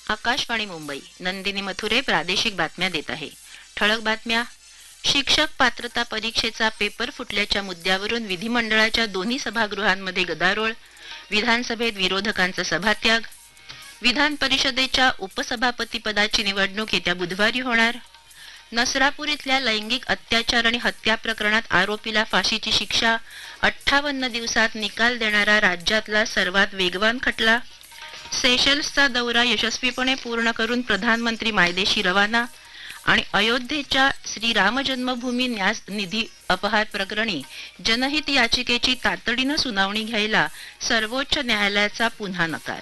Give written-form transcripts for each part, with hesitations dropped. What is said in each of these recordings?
आकाशवाणी मुंबई, नंदिनी मथुरे प्रादेशिक बातम्या देत आहे. ठळक बातम्या. शिक्षक पात्रता परीक्षेचा पेपर फुटल्याच्या मुद्द्यावरून विधिमंडळाच्या दोन्ही सभागृहांमध्ये गदारोळ. विधानसभेत विरोधकांचा सभात्याग. विधान परिषदेच्या उपसभापती पदाची निवडणूक येत्या बुधवारी होणार. नसरापूर इथल्या लैंगिक अत्याचार आणि हत्या प्रकरणात आरोपीला फाशीची शिक्षा. 58 दिवसात निकाल देणारा राज्यातला सर्वात वेगवान खटला. सेशल्सचा दौरा यशस्वीपणे पूर्ण करून प्रधानमंत्री मायदेशी रवाना. आणि अयोध्येच्या श्रीराम जन्मभूमी न्यास निधी अपहार प्रकरणी जनहित याचिकेची तातडीनं सुनावणी घ्यायला सर्वोच्च न्यायालयाचा पुन्हा नकार.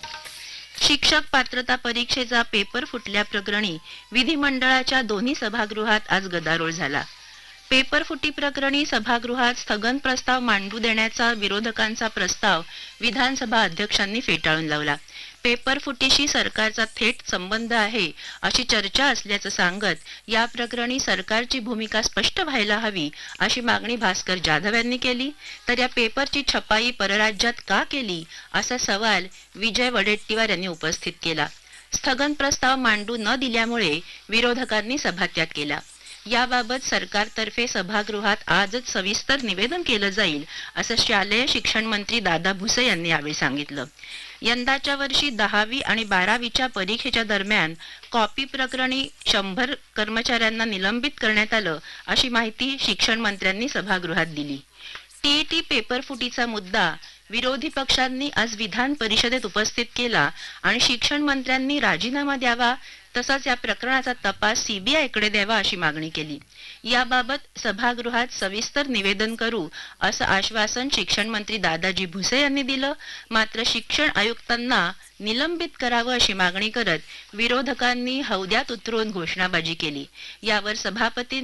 शिक्षक पात्रता परीक्षेचा पेपर फुटल्याप्रकरणी विधिमंडळाच्या दोन्ही सभागृहात आज गदारोळ झाला. पेपर फुटी प्रकरणी सभागृहात स्थगन प्रस्ताव मांडू देण्याचा विरोधकांचा प्रस्ताव विधानसभा अध्यक्षांनी फेटाळून लावला. पेपर फुटीशी सरकारचा थेट संबंध आहे अशी चर्चा असल्याचं सांगत या प्रकरणी सरकारची भूमिका स्पष्ट व्हायला हवी अशी मागणी भास्कर जाधव यांनी केली. तर या पेपरची छपाई परराज्यात का केली असा सवाल विजय वडेट्टीवार यांनी उपस्थित केला. स्थगन प्रस्ताव मांडू न दिल्यामुळे विरोधकांनी सभात्याग केला. याबाबत सरकारतर्फे सभागृहात आजच सविस्तर निवेदन केलं जाईल असं शालेय शिक्षण मंत्री दादा भुसे यांनी यावेळी सांगितलं. यंदाच्या वर्षी 10वी आणि 12वीच्या परीक्षेच्या दरम्यान कॉपी प्रकरणी 100 कर्मचाऱ्यांना निलंबित करण्यात आलं अशी माहिती शिक्षण मंत्र्यांनी सभागृहात दिली. टीईटी पेपर फुटीचा मुद्दा विरोधी पक्षांनी आज विधान परिषदेत उपस्थित केला आणि शिक्षण मंत्र्यांनी राजीनामा द्यावा तसंच या प्रकरणाचा तपास सीबीआयकडे द्यावा अशी मागणी केली. याबाबत सभागृहात सविस्तर निवेदन करू असं आश्वासन शिक्षण मंत्री दादाजी भुसे यांनी दिलं. मात्र शिक्षण आयुक्तांना निलंबित करावं अशी मागणी करत विरोधकांनी हौद्यात उतरून घोषणाबाजी केली. यावर सभापती